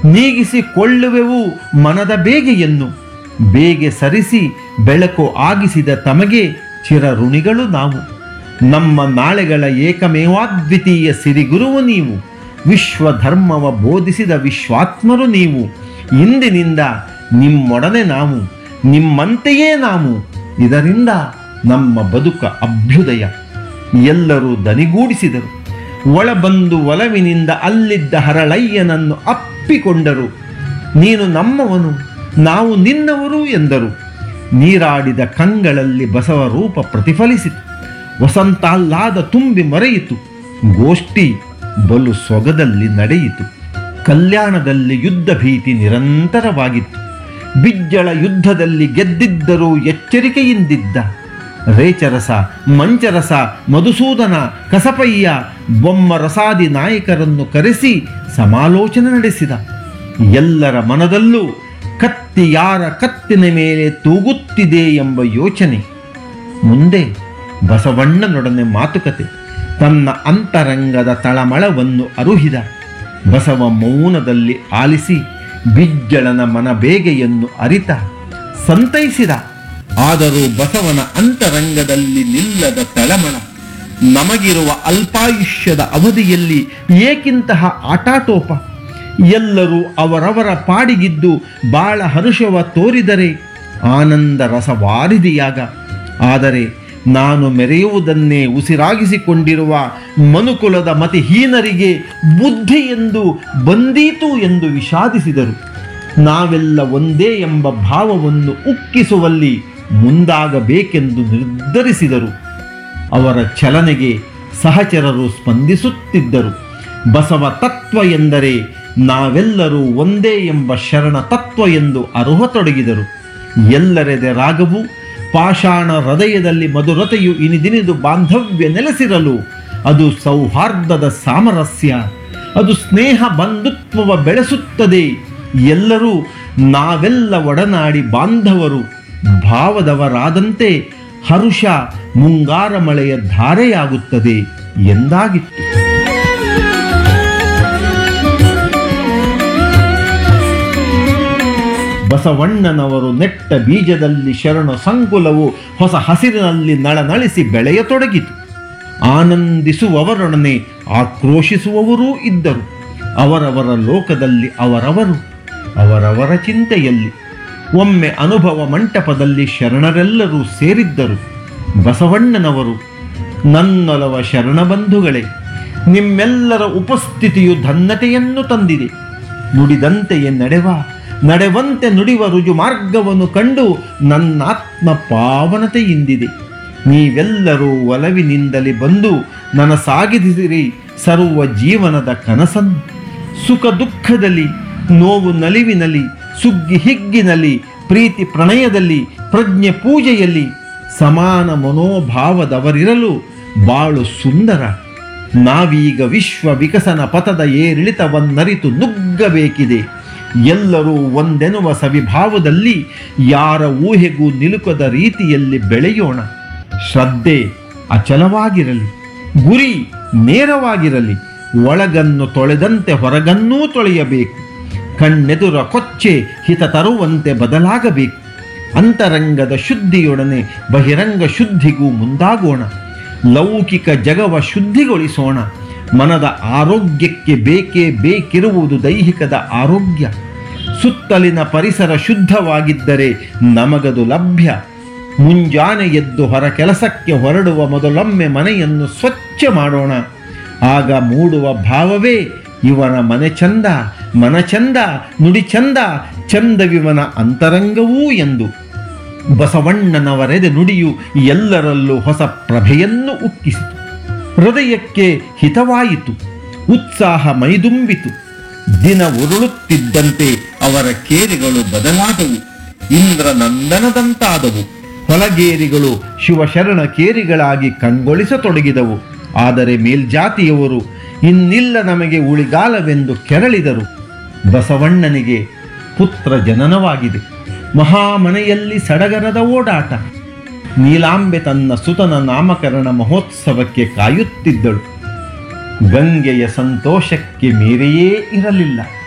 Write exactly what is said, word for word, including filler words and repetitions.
ನೀಗಿಸಿಕೊಳ್ಳುವೆವು ಮನದ ಬೇಗೆಯನ್ನು. ಬೇಗೆ ಸರಿಸಿ ಬೆಳಕು ಆಗಿಸಿದ ತಮಗೆ ಚಿರಋಣಿಗಳು ನಾವು. ನಮ್ಮ ನಾಳೆಗಳ ಏಕಮೇವಾದ್ವಿತೀಯ ಸಿರಿಗುರುವು ನೀವು. ವಿಶ್ವಧರ್ಮವ ಬೋಧಿಸಿದ ವಿಶ್ವಾತ್ಮರು ನೀವು. ಇಂದಿನಿಂದ ನಿಮ್ಮೊಡನೆ ನಾವು, ನಿಮ್ಮಂತೆಯೇ ನಾವು. ಇದರಿಂದ ನಮ್ಮ ಬದುಕ ಅಭ್ಯುದಯ. ಎಲ್ಲರೂ ದನಿಗೂಡಿಸಿದರು. ಒಳಬಂದು ಒಲವಿನಿಂದ ಅಲ್ಲಿದ್ದ ಹರಳಯ್ಯನನ್ನು ಅಪ್ಪಿಕೊಂಡರು. ನೀನು ನಮ್ಮವನು, ನಾವು ನಿನ್ನವರು ಎಂದರು. ನೀರಾಡಿದ ಕಂಗಳಲ್ಲಿ ಬಸವ ರೂಪ ಪ್ರತಿಫಲಿಸಿತು. ವಸಂತಾಹ್ಲಾದ ತುಂಬಿ ಮರೆಯಿತು. ಗೋಷ್ಠಿ ಬಲು ಸೊಗದಲ್ಲಿ ನಡೆಯಿತು. ಕಲ್ಯಾಣದಲ್ಲಿ ಯುದ್ಧ ಭೀತಿ ನಿರಂತರವಾಗಿತ್ತು. ಬಿಜ್ಜಳ ಯುದ್ಧದಲ್ಲಿ ಗೆದ್ದಿದ್ದರೂ ಎಚ್ಚರಿಕೆಯಿಂದಿದ್ದ. ರೇಚರಸ, ಮಂಚರಸ, ಮಧುಸೂದನ, ಕಸಪಯ್ಯ, ಬೊಮ್ಮರಸಾದಿ ನಾಯಕರನ್ನು ಕರೆಸಿ ಸಮಾಲೋಚನೆ ನಡೆಸಿದ. ಎಲ್ಲರ ಮನದಲ್ಲೂ ಕತ್ತಿ ಯಾರ ಕತ್ತಿನ ಮೇಲೆ ತೂಗುತ್ತಿದೆ ಎಂಬ ಯೋಚನೆ. ಮುಂದೆ ಬಸವಣ್ಣನೊಡನೆ ಮಾತುಕತೆ. ತನ್ನ ಅಂತರಂಗದ ತಳಮಳವನ್ನು ಅರುಹಿದ. ಬಸವ ಮೌನದಲ್ಲಿ ಆಲಿಸಿ ಬಿಜ್ಜಳನ ಮನಬೇಗೆಯನ್ನು ಅರಿತ, ಸಂತೈಸಿದ. ಆದರೂ ಬಸವನ ಅಂತರಂಗದಲ್ಲಿ ನಿಲ್ಲದ ತಳಮಳ. ನಮಗಿರುವ ಅಲ್ಪಾಯುಷ್ಯದ ಅವಧಿಯಲ್ಲಿ ಏಕಿಂತಹ ಆಟಾಟೋಪ? ಎಲ್ಲರೂ ಅವರವರ ಪಾಡಿಗಿದ್ದು ಬಾಳ ಹರುಷವ ತೋರಿದರೆ ಆನಂದ ರಸವಾರಿದಿಯಾಗ. ಆದರೆ ನಾನು ಮೆರೆಯುವುದನ್ನೇ ಉಸಿರಾಗಿಸಿಕೊಂಡಿರುವ ಮನುಕುಲದ ಮತಿಹೀನರಿಗೆ ಬುದ್ಧಿ ಎಂದು ಬಂದೀತು ಎಂದು ವಿಷಾದಿಸಿದರು. ನಾವೆಲ್ಲ ಒಂದೇ ಎಂಬ ಭಾವವನ್ನು ಉಕ್ಕಿಸುವಲ್ಲಿ ಮುಂದಾಗಬೇಕೆಂದು ನಿರ್ಧರಿಸಿದರು. ಅವರ ಚಲನೆಗೆ ಸಹಚರರು ಸ್ಪಂದಿಸುತ್ತಿದ್ದರು. ಬಸವ ತತ್ವ ಎಂದರೆ ನಾವೆಲ್ಲರೂ ಒಂದೇ ಎಂಬ ಶರಣ ತತ್ವ ಎಂದು ಅರುಹತೊಡಗಿದರು. ಎಲ್ಲರೆದೆ ರಾಗವು, ಪಾಷಾಣ ಹೃದಯದಲ್ಲಿ ಮಧುರತೆಯು ಇನಿದಿನಿದು ಬಾಂಧವ್ಯ ನೆಲೆಸಿರಲು. ಅದು ಸೌಹಾರ್ದದ ಸಾಮರಸ್ಯ, ಅದು ಸ್ನೇಹ ಬಂಧುತ್ವವ ಬೆಳೆಸುತ್ತದೆ. ಎಲ್ಲರೂ ನಾವೆಲ್ಲ ಒಡನಾಡಿ ಬಾಂಧವರು, ಭಾವದವರಾದಂತೆ ಹರುಷ ಮುಂಗಾರ ಮಳೆಯ ಧಾರೆಯಾಗುತ್ತದೆ ಎಂದಾಗಿತ್ತು. ಬಸವಣ್ಣನವರು ನೆಟ್ಟ ಬೀಜದಲ್ಲಿ ಶರಣ ಸಂಕುಲವು ಹೊಸ ಹಸಿರಿನಲ್ಲಿ ನಳನಳಿಸಿ ಬೆಳೆಯತೊಡಗಿತು. ಆನಂದಿಸುವವರೊಡನೆ ಆಕ್ರೋಶಿಸುವವರೂ ಇದ್ದರು. ಅವರವರ ಲೋಕದಲ್ಲಿ ಅವರವರು, ಅವರವರ ಚಿಂತೆಯಲ್ಲಿ. ಒಮ್ಮೆ ಅನುಭವ ಮಂಟಪದಲ್ಲಿ ಶರಣರೆಲ್ಲರೂ ಸೇರಿದ್ದರು. ಬಸವಣ್ಣನವರು, ನನ್ನೊಲವ ಶರಣಬಂಧುಗಳೇ, ನಿಮ್ಮೆಲ್ಲರ ಉಪಸ್ಥಿತಿಯು ಧನ್ಯತೆಯನ್ನು ತಂದಿದೆ. ನುಡಿದಂತೆಯೇ ನಡೆವ, ನಡೆವಂತೆ ನುಡಿವ ರುಜು ಮಾರ್ಗವನ್ನು ಕಂಡು ನನ್ನಾತ್ಮ ಪಾವನತೆಯಿಂದಿದೆ. ನೀವೆಲ್ಲರೂ ಒಲವಿನಿಂದಲೇ ಬಂದು ನನಸಾಗಿಸಿರಿ ಸರ್ವ ಜೀವನದ ಕನಸನ್ನು. ಸುಖ ದುಃಖದಲ್ಲಿ, ನೋವು ನಲಿವಿನಲ್ಲಿ, ಸುಗ್ಗಿ ಹಿಗ್ಗಿನಲ್ಲಿ, ಪ್ರೀತಿ ಪ್ರಣಯದಲ್ಲಿ, ಪ್ರಜ್ಞೆ ಪೂಜೆಯಲ್ಲಿ ಸಮಾನ ಮನೋಭಾವದವರಿರಲು ಬಾಳು ಸುಂದರ. ನಾವೀಗ ವಿಶ್ವ ವಿಕಸನ ಪಥದ ಏರಿಳಿತವನ್ನರಿತು ನುಗ್ಗಬೇಕಿದೆ. ಎಲ್ಲರೂ ಒಂದೆನ್ನುವ ಸವಿಭಾವದಲ್ಲಿ ಯಾರ ಊಹೆಗೂ ನಿಲುಕದ ರೀತಿಯಲ್ಲಿ ಬೆಳೆಯೋಣ. ಶ್ರದ್ಧೆ ಅಚಲವಾಗಿರಲಿ, ಗುರಿ ನೇರವಾಗಿರಲಿ. ಒಳಗನ್ನು ತೊಳೆದಂತೆ ಹೊರಗನ್ನೂ ತೊಳೆಯಬೇಕು. ಕಣ್ಣೆದುರ ಕೊಚ್ಚೆ ಹಿತ ತರುವಂತೆ ಬದಲಾಗಬೇಕು. ಅಂತರಂಗದ ಶುದ್ಧಿಯೊಡನೆ ಬಹಿರಂಗ ಶುದ್ಧಿಗೂ ಮುಂದಾಗೋಣ. ಲೌಕಿಕ ಜಗವ ಶುದ್ಧಿಗೊಳಿಸೋಣ. ಮನದ ಆರೋಗ್ಯಕ್ಕೆ ಬೇಕೇ ಬೇಕಿರುವುದು ದೈಹಿಕದ ಆರೋಗ್ಯ. ಸುತ್ತಲಿನ ಪರಿಸರ ಶುದ್ಧವಾಗಿದ್ದರೆ ನಮಗದು ಲಭ್ಯ. ಮುಂಜಾನೆ ಎದ್ದು ಹೊರ ಕೆಲಸಕ್ಕೆ ಹೊರಡುವ ಮೊದಲೊಮ್ಮೆ ಮನೆಯನ್ನು ಸ್ವಚ್ಛ ಮಾಡೋಣ. ಆಗ ಮೂಡುವ ಭಾವವೇ ಇವನ ಮನೆ ಚಂದ, ಮನ ಚಂದ, ನುಡಿ ಚಂದ, ಚಂದವಿವನ ಅಂತರಂಗವೂ ಎಂದು. ಬಸವಣ್ಣನವರೆದೆ ನುಡಿಯು ಎಲ್ಲರಲ್ಲೂ ಹೊಸ ಪ್ರಭೆಯನ್ನು ಉಕ್ಕಿಸಿತು. ಹೃದಯಕ್ಕೆ ಹಿತವಾಯಿತು. ಉತ್ಸಾಹ ಮೈದುಂಬಿತು. ದಿನ ಉರುಳುತ್ತಿದ್ದಂತೆ ಅವರ ಕೇರಿಗಳು ಬದಲಾದವು. ಇಂದ್ರ ನಂದನದಂತಾದವು. ಹೊಲಗೇರಿಗಳು ಶಿವಶರಣ ಕೇರಿಗಳಾಗಿ ಕಂಗೊಳಿಸತೊಡಗಿದವು. ಆದರೆ ಮೇಲ್ಜಾತಿಯವರು ಇನ್ನಿಲ್ಲ ನಮಗೆ ಉಳಿಗಾಲವೆಂದು ಕೆರಳಿದರು. ಬಸವಣ್ಣನಿಗೆ ಪುತ್ರ ಜನನವಾಗಿದೆ. ಮಹಾಮನೆಯಲ್ಲಿ ಸಡಗರದ ಓಡಾಟ. ನೀಲಾಂಬೆ ತನ್ನ ಸುತನ ನಾಮಕರಣ ಮಹೋತ್ಸವಕ್ಕೆ ಕಾಯುತ್ತಿದ್ದಳು. ಗಂಗೆಯ ಸಂತೋಷಕ್ಕೆ ಮೀರೆಯೇ ಇರಲಿಲ್ಲ.